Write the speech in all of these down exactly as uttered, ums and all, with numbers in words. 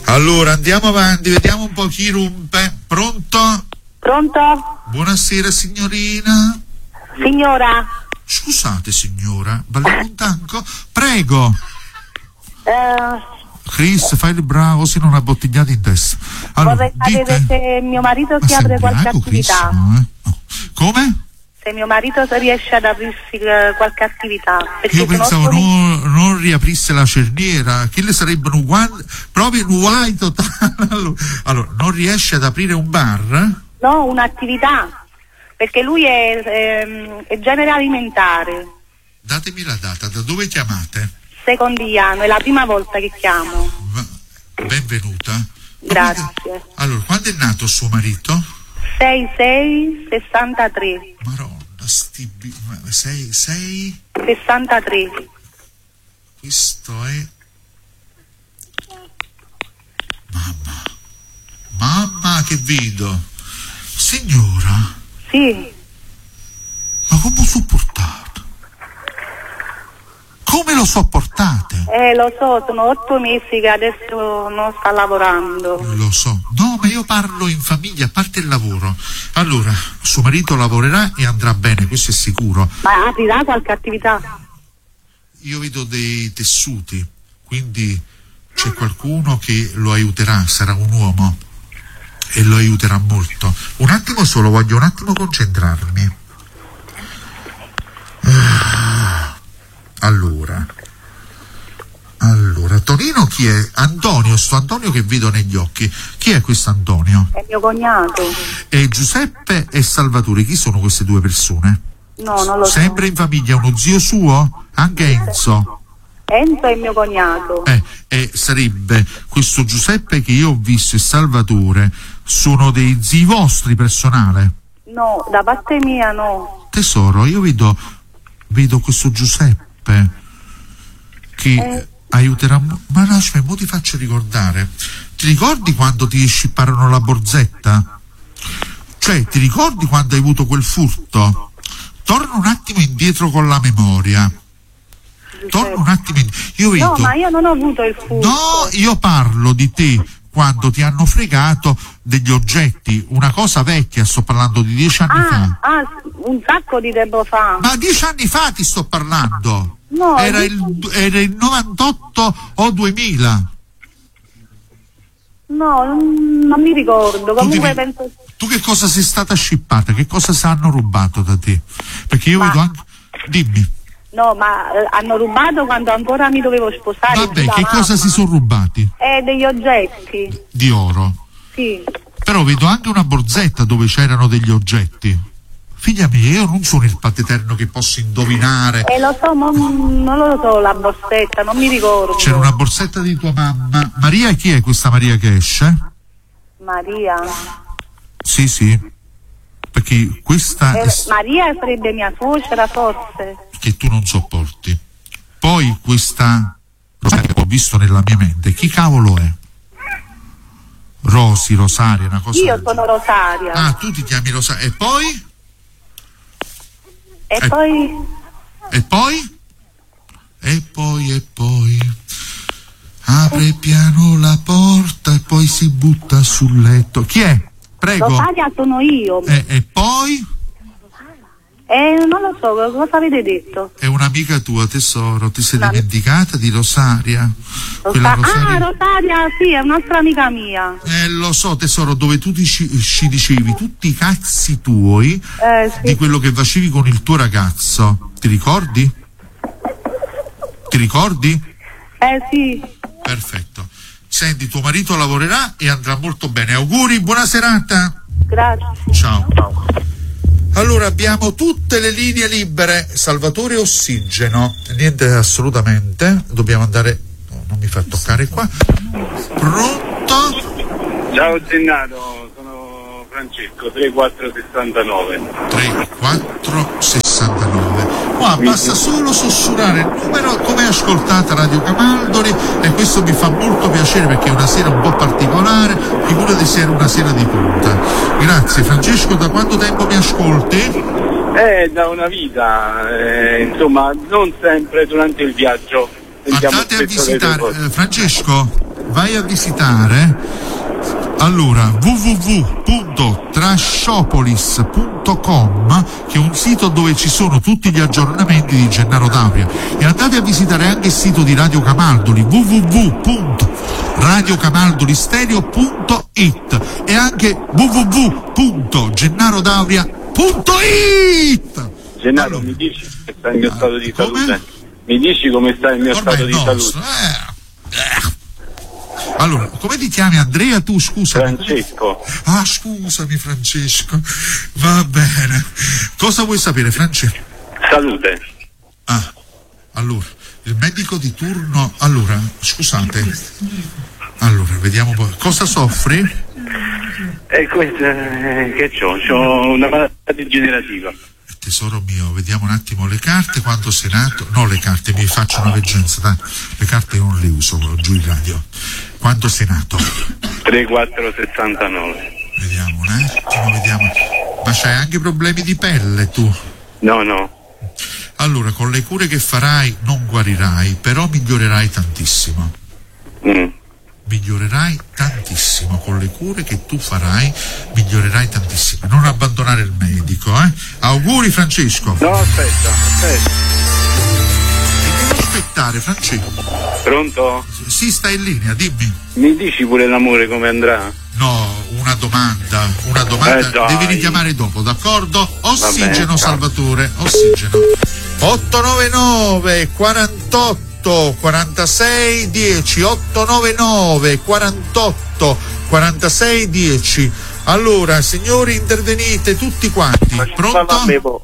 Allora andiamo avanti, vediamo un po' chi rompe. Pronto? Pronto? Buonasera signorina. Signora. Scusate signora, balliamo un tango? Prego. Eh... Chris, fai il bravo, se non ha bottigliato in testa. Allora, vorrei sapere dite... se mio marito Ma si apre qualche ubriaco, attività. Chris, no, eh? No. Come? Se mio marito riesce ad aprirsi eh, qualche attività. Io pensavo conosco... non, non riaprisse la cerniera, che le sarebbero uguali, proprio guai totale. Allora, allora, non riesce ad aprire un bar? No, un'attività, perché lui è, è, è genere alimentare. Datemi la data, da dove chiamate? Secondigliano, è la prima volta che chiamo. Va, benvenuta. Grazie. Allora, quando è nato suo marito? sei sei sessantatré. Maronna, sti sei sei sessantatré. Questo è mamma. Mamma che vedo. Signora. Sì. Ma come sopportate? Come lo sopportate? Eh, lo so, sono otto mesi che adesso non sta lavorando. Lo so. No, ma io parlo in famiglia, a parte il lavoro. Allora, suo marito lavorerà e andrà bene, questo è sicuro. Ma aprirà qualche attività? Io vedo dei tessuti, quindi c'è qualcuno che lo aiuterà, sarà un uomo e lo aiuterà molto. Un attimo solo, voglio un attimo concentrarmi. Ah, allora, allora, Tonino chi è? Antonio, sto Antonio che vedo negli occhi. Chi è questo Antonio? È mio cognato. E Giuseppe e Salvatore, chi sono queste due persone? No, non lo so. Sempre in famiglia, uno zio suo? Anche Enzo? Enzo è mio cognato. Eh, eh, sarebbe questo Giuseppe che io ho visto e Salvatore sono dei zii vostri personale? No, da parte mia no. Tesoro, io vedo vedo questo Giuseppe che Eh. aiuterà, ma lasciami, mo ti faccio ricordare. Ti ricordi quando ti scipparono la borsetta? Cioè, ti ricordi quando hai avuto quel furto? Torna un attimo indietro con la memoria. Torna un attimo indietro. Io vedo... No, ma io non ho avuto il furto. No, io parlo di te quando ti hanno fregato degli oggetti, una cosa vecchia, sto parlando di dieci anni ah, fa. Ah, un sacco di tempo fa. Ma dieci anni fa ti sto parlando. No, era, di... il, era il novantotto o duemila. No, non, non mi ricordo. Comunque tu, ti, penso... tu che cosa sei stata scippata? Che cosa si hanno rubato da te? Perché io ma... vedo anche... Dimmi. No, ma eh, hanno rubato quando ancora mi dovevo sposare. Vabbè, che cosa si sono rubati? Eh, degli oggetti. Di oro? Sì. Però vedo anche una borsetta dove c'erano degli oggetti. Figlia mia, io non sono il paterno che posso indovinare. Eh, lo so, ma non lo so la borsetta, non mi ricordo. C'era una borsetta di tua mamma. Maria, chi è questa Maria che esce? Maria. Sì, sì. Perché questa Eh, è... Maria sarebbe mia suocera, forse. Che tu non sopporti. Poi questa Rosaria che ho visto nella mia mente, chi cavolo è? Rosi, Rosaria, una cosa. Io sono Rosaria. Ah, tu ti chiami Rosaria. E poi? E eh, poi? E poi? E poi, e poi apre piano la porta e poi si butta sul letto. Chi è? Prego. Rosaria sono io. E, e poi? Eh, non lo so, cosa avete detto? È un'amica tua, tesoro, ti sei Una... dimenticata di Rosaria? Rosa... Rosaria... Ah, Rosaria, sì, è un'altra amica mia. Eh, lo so, tesoro, dove tu ti ci, ci dicevi tutti i cazzi tuoi eh, sì. di quello che facevi con il tuo ragazzo. Ti ricordi? Ti ricordi? Eh, sì. Perfetto. Senti, tuo marito lavorerà e andrà molto bene. Auguri, buona serata. Grazie. Ciao. Allora abbiamo tutte le linee libere. Salvatore Ossigeno. Niente assolutamente. Dobbiamo andare. No, non mi fa toccare qua. Pronto? Ciao Gennato, sono Francesco, tre quattro sessantanove. tre quattro sessantanove. Qua basta solo sussurrare il numero come ascoltate Radio Camaldoli e questo mi fa molto piacere perché è una sera un po' particolare, figurati se era una sera di punta. Grazie Francesco, da quanto tempo mi ascolti? Eh, da una vita, eh, insomma, non sempre durante il viaggio. Andate a visitare, eh, Francesco, vai a visitare allora w w w punto trashopolis punto com, che è un sito dove ci sono tutti gli aggiornamenti di Gennaro D'Auria, e andate a visitare anche il sito di Radio Camaldoli, w w w punto radio camaldoli stereo punto it, e anche w w w punto gennaro dauria punto it. Gennaro, allora, mi dici come sta il mio stato di come? salute? Mi dici come sta il mio Ormai stato di no, salute? eh, eh. Allora, come ti chiami, Andrea? Tu, scusa. Francesco. Ah, scusami, Francesco. Va bene. Cosa vuoi sapere, Francesco? Salute. Ah, allora, il medico di turno. Allora, scusate. Allora, vediamo un po'. Cosa soffri? E questo, eh, che c'ho? C'ho una malattia degenerativa. Tesoro mio, vediamo un attimo le carte, quando sei nato. No, le carte, mi faccio una veggenza, dai. Le carte io non le uso giù in radio. Quando sei nato? tre quattro sessantanove. Vediamo un attimo, vediamo. Ma c'hai anche problemi di pelle tu? No, no. Allora, con le cure che farai non guarirai, però migliorerai tantissimo. Mm. Migliorerai tantissimo con le cure che tu farai, migliorerai tantissimo. Non abbandonare il medico, eh? Auguri, Francesco. No, aspetta, aspetta. Devi aspettare, Francesco. Pronto? Sì, stai in linea, dimmi. Mi dici pure l'amore come andrà? No, una domanda, una domanda, Eh, dai. devi richiamare dopo, d'accordo? Ossigeno, bene, Salvatore, ossigeno. otto nove nove quarantotto quarantasei dieci, otto nove nove quarantotto quarantasei dieci. Allora, signori, intervenite tutti quanti. Pronto? Pronto?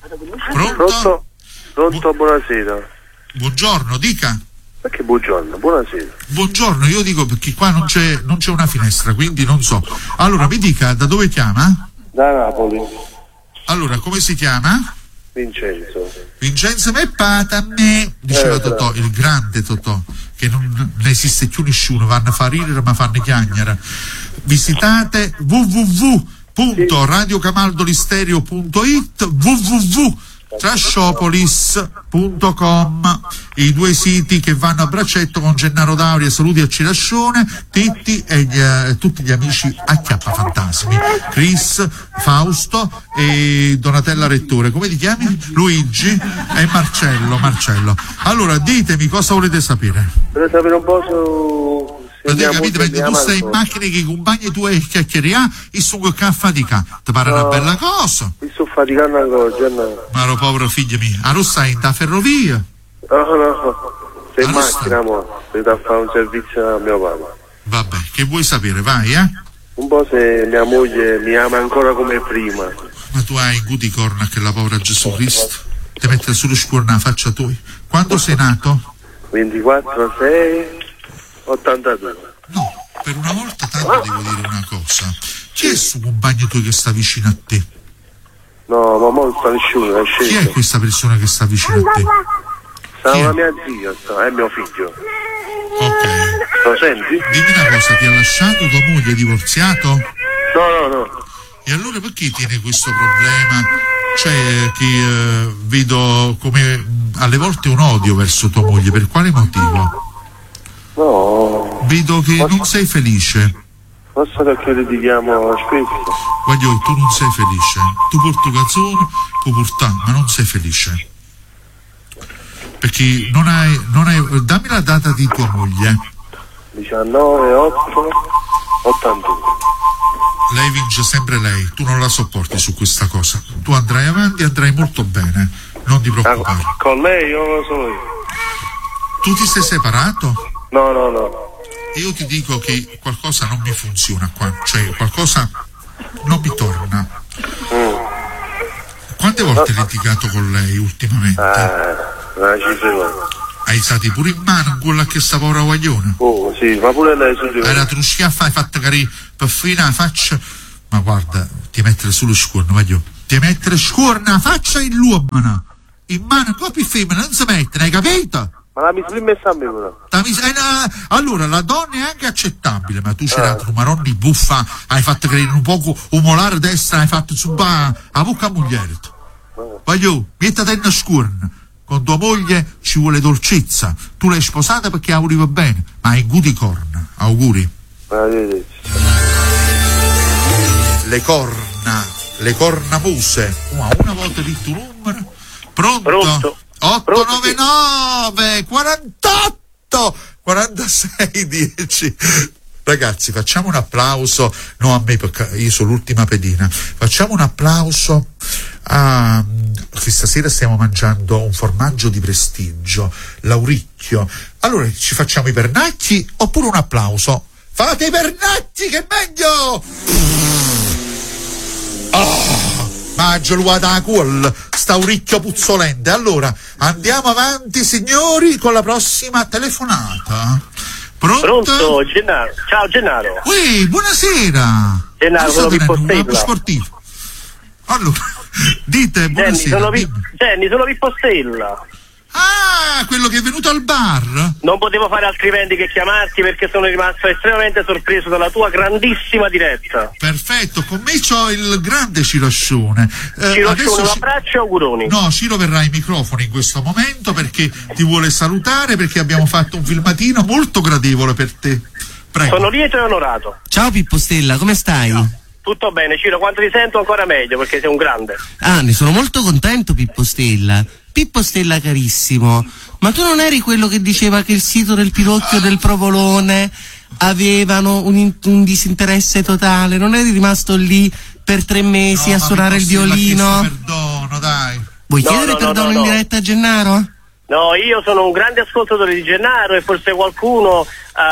Pronto? Pronto, buonasera. Buongiorno, dica. Perché buongiorno, buonasera. Buongiorno, io dico perché qua non c'è, non c'è una finestra, quindi non so. Allora, mi dica, da dove chiama? Da Napoli. Allora, come si chiama? Vincenzo. Vincenzo Meppata a me, diceva Eh, Totò, il grande Totò, che non ne esiste più nessuno, vanno a far ridere ma fanno chiagnara. Visitate w w w punto radio camaldoli stereo punto it, w w w punto trashopolis punto com, i due siti che vanno a braccetto con Gennaro D'Auria. Saluti a Cirascione, Titti e gli, eh, tutti gli amici Acchiappa Fantasmi, Chris, Fausto e Donatella Rettore. Come ti chiami? Luigi e Marcello. Marcello. Allora, ditemi cosa volete sapere. Vorrei sapere un po' su... se Avete mia capito? moglie Perché mi tu ama stai in ancora. macchina che i compagni tuoi chiacchierà e sono che fatica. Ti pare una No. bella cosa? Mi sto faticando ancora, Gennaro. Ma lo povero figlio mio, a lo stai in da ferrovia? No, no, sei in Ma lo sta- macchina, mo. Devo da fare un servizio a mio papà. Vabbè, che vuoi sapere? Vai, eh? Un po' se mia moglie mi ama ancora come prima. Ma tu hai guti corna che la povera Gesù Cristo ti mette sullo scuolo nella faccia tua. Quando sei nato? ventiquattro sei ottantadue. No, per una volta tanto devo dire una cosa. Chi è il suo compagno tuo che sta vicino a te? No, ma mo non sta nessuno, è Chi è sceso. questa persona che sta vicino a te? Sta Chi è? una mia zia, sta, è mio figlio. Ok. Lo senti? Dimmi una cosa, ti ha lasciato tua moglie, è divorziato? No, no, no. E allora perché tiene questo problema? Cioè, che eh, vedo come mh, alle volte un odio verso tua moglie, per quale motivo? No, Vedo che non sei felice. forse perché litighiamo spesso. Guaglio, tu non sei felice. Tu porti canzone, puoi portare, ma non sei felice. Perché non hai, non hai. Dammi la data di tua moglie. diciannove otto ottantadue. Lei vince sempre lei, tu non la sopporti su questa cosa. Tu andrai avanti, andrai molto bene. Non ti preoccupare. Ah, con lei o lo so io? Tu ti sei separato? No, no, no. Io ti dico che qualcosa non mi funziona qua, cioè qualcosa non mi torna. Quante volte hai litigato con lei ultimamente? Eh, una cifra. Hai stati pure in mano con quella che sta povera guagliona? Oh, sì, ma pure lei su di Hai me. la truschiaffa, hai fatto carì per fine la faccia. Ma guarda, ti mettere sullo scuorno, voglio. Ti mettere scuorno la faccia in l'uomo. In mano, copia femmina, non si mettere, hai capito? Ma la mi sono messa a me però. Ta mis- eh, no, allora la donna è anche accettabile, ma tu c'è la trumaronni buffa, hai fatto credere un poco un molare destra, hai fatto subà a bocca a moglie. Voglio, mettete in scuorno. Con tua moglie ci vuole dolcezza. Tu l'hai sposata perché la voleva bene, ma hai guti corna. Auguri. Arrivederci. Le corna, le cornamuse. Wow, una volta di tuo numero. Pronto? Pronto? otto nove nove quarantotto quarantasei dieci. Ragazzi, facciamo un applauso, no a me perché io sono l'ultima pedina, facciamo un applauso a che stasera stiamo mangiando un formaggio di prestigio, l'Auricchio. Allora ci facciamo i pernacchi oppure un applauso? Fate i pernacchi che è meglio! Oh, maggio luata a cuol, sta Auricchio puzzolente. Allora andiamo avanti signori con la prossima telefonata. Pronto? Pronto, Gennaro. Ciao Gennaro. Ui, buonasera. Gennaro, sono Pippo Stella. Sportivo. Allora, dite Jenny, buonasera. sono, Vi- dimmi. Jenny, sono Pippo Stella. Ah, quello che è venuto al bar? Non potevo fare altrimenti che chiamarti perché sono rimasto estremamente sorpreso dalla tua grandissima diretta. Perfetto, con me c'ho il grande Ciroscione. Eh, Ciro, adesso un Ci- abbraccio e auguroni. No, Ciro verrà ai microfoni in questo momento perché ti vuole salutare, perché abbiamo fatto un filmatino molto gradevole per te. Prego. Sono lieto e onorato. Ciao Pippo Stella, come stai? Tutto bene, Ciro, quando ti sento ancora meglio perché sei un grande. Ah, ne sono molto contento Pippo Stella. Pippo Stella carissimo, ma tu non eri quello che diceva che il sito del Pirocchio del Provolone avevano un, in- un disinteresse totale? Non eri rimasto lì per tre mesi No, a ma suonare il mi posso- l'ha violino? chiesto perdono, dai. Vuoi No, chiedere no, no, perdono no, in no. diretta a Gennaro? No, io sono un grande ascoltatore di Gennaro e forse qualcuno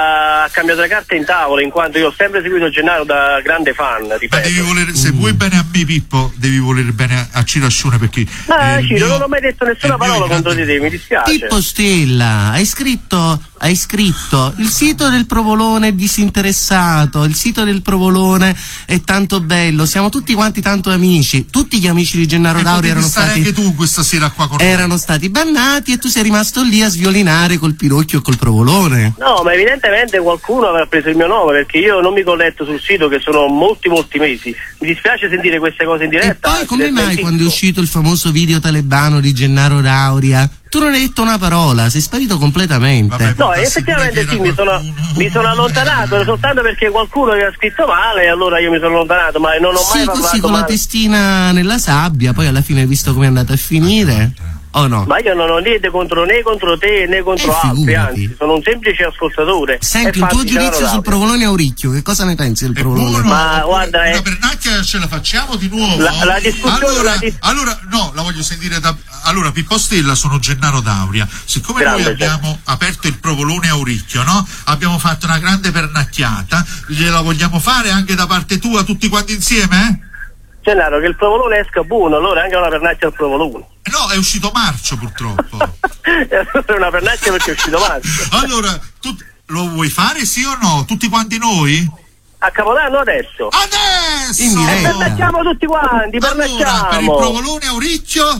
ha cambiato le carte in tavola, in quanto io ho sempre seguito Gennaro da grande fan, Ma ripeto. devi volere, se vuoi bene a me Pippo, devi volere bene a Ciro Ascione perché Ah, è il Ciro, mio- non ho mai detto è nessuna il mio parola grande- contro di te, mi dispiace. Pippo Stella, hai scritto, hai scritto il sito del Provolone è disinteressato, il sito del Provolone è tanto bello, siamo tutti quanti tanto amici, tutti gli amici di Gennaro E Dauri potevi erano stare stati, anche tu questa sera qua con noi. erano stati bannati e tu sei rimasto lì a sviolinare col Pirocchio e col Provolone. No, ma evidentemente qualcuno avrà preso il mio nome perché io non mi colletto sul sito che sono molti molti mesi. Mi dispiace sentire queste cose in E diretta. poi anzi, come le mai smentisco. quando è uscito il famoso video talebano di Gennaro Dauria tu non hai detto una parola, sei sparito completamente? Vabbè, No, Darsi effettivamente pure sì, che mi era sono, qualcuno. mi sono allontanato soltanto perché qualcuno aveva scritto male e allora io mi sono allontanato, ma non ho mai Sì, parlato così con la male. testina nella sabbia, poi alla fine hai visto come è andata a finire? O no? Ma io non ho niente contro né contro te né contro Eh, altri, figurati. anzi, sono un semplice ascoltatore. Senti, E un tuo infatti, giudizio Gennaro sul Dauri. Provolone Auricchio, che cosa ne pensi del È Provolone? buono, Ma una- guarda, una eh. pernacchia ce la facciamo di nuovo. La- la discussione- allora, la dis- allora, no, la voglio sentire da. Allora, Pippo Stella, sono Gennaro Dauria. Siccome Grande, noi abbiamo aperto il Provolone Auricchio, no? Abbiamo fatto una grande pernacchiata. Gliela vogliamo fare anche da parte tua, tutti quanti insieme? Gennaro, che il provolone esca buono, allora anche una pernacchia al provolone. No, è uscito marcio purtroppo. E allora è una pernacchia perché è uscito marzo. Allora, tu lo vuoi fare sì o no? Tutti quanti noi? A Capodanno adesso. Adesso! In E diretta. pernacchiamo tutti quanti, Allora, per il pernacchiamo. Provolone Auricchio,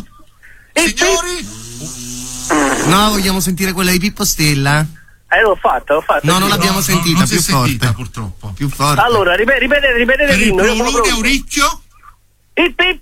E signori, No, vogliamo sentire quella di Pippo Stella? Eh, l'ho fatta, l'ho fatta. No, sì. non l'abbiamo no, sentita, non si più è sentita forte. purtroppo. Più forte. Allora, ripete, ripete, ripete Per il l'inno, io sono Provolone pronto. Auricchio? Ip, ip.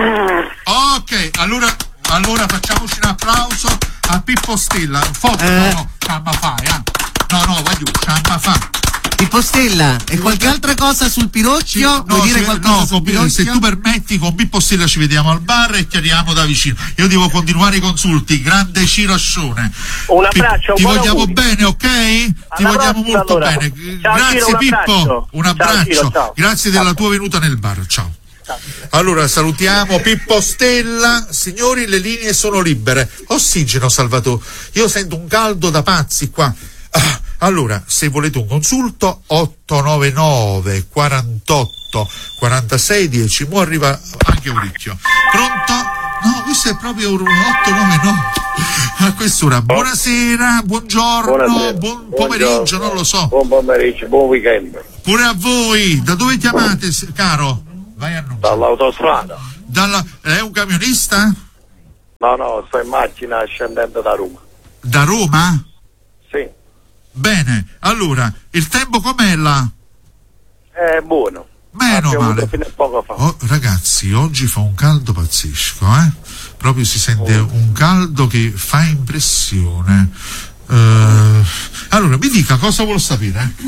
Ok, allora, allora facciamoci un applauso a Pippo Stella. Forte, Eh. no, no, ciamma fa, eh. No, no, vai giù, ciamma fa. Pippo Stella, e qualche altra cosa sul Pirocchio? No, Vuoi dire ci- qualcosa no, sul con- Pirocchio? se tu permetti, con Pippo Stella ci vediamo al bar e chiariamo da vicino. Io devo continuare i consulti. Grande Ciro Ascione. Un abbraccio, Ti un buon vogliamo auguri. bene, ok? Ti Alla vogliamo prossima, molto allora. bene. Ciao, Grazie Ciro, un Pippo. abbraccio. Un Ciao, abbraccio. Ciro, ciao. Grazie Ciao. della tua venuta nel bar. Ciao. Allora salutiamo Pippo Stella. Signori, le linee sono libere. Ossigeno, Salvatore. Io sento un caldo da pazzi qua. Ah, allora, se volete un consulto, otto nove nove quarantotto quarantasei dieci. Mo arriva anche Auricchio. Pronto? No, questo è proprio un otto nove nove. A quest'ora. Buonasera, buongiorno, Buonasera. buon pomeriggio, Buongiorno. non lo so. Buon pomeriggio, buon weekend. Pure a voi. Da dove chiamate, s- caro? Vai a nome. Dall'autostrada. Dalla, è un camionista? No, no, sto in macchina scendendo da Roma. Da Roma? Sì, Bene, allora, il tempo com'è là? è buono. Meno Abbiamo male. avuto fino a poco fa. Oh, ragazzi, oggi fa un caldo pazzesco, eh? Proprio si sente un caldo che fa impressione. Eh, allora, mi dica cosa vuol sapere?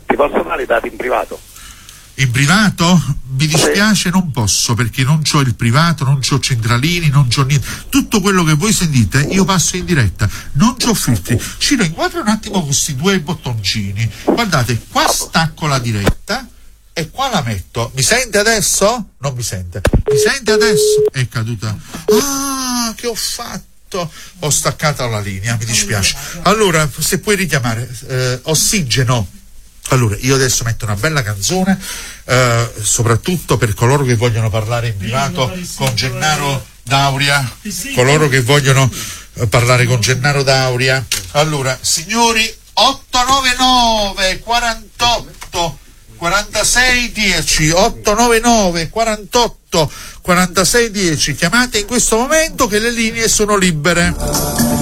Ti posso dare i dati in privato? In privato? Mi dispiace, non posso, perché non c'ho il privato, non c'ho centralini, non c'ho niente. Tutto quello che voi sentite io passo in diretta, non c'ho filtri. Ciro, inquadra un attimo questi due bottoncini. Guardate, qua stacco la diretta e qua la metto. Mi sente adesso? Non mi sente. Mi sente adesso? È caduta. Ah, che ho fatto? Ho staccato la linea, mi dispiace. Allora, se puoi richiamare, eh, ossigeno. Allora, io adesso metto una bella canzone, eh, soprattutto per coloro che vogliono parlare in privato con Gennaro D'Auria, coloro che vogliono eh, parlare con Gennaro D'Auria. Allora, signori, otto nove nove quarantotto quarantasei dieci, otto nove nove quarantotto quarantasei dieci, chiamate in questo momento che le linee sono libere.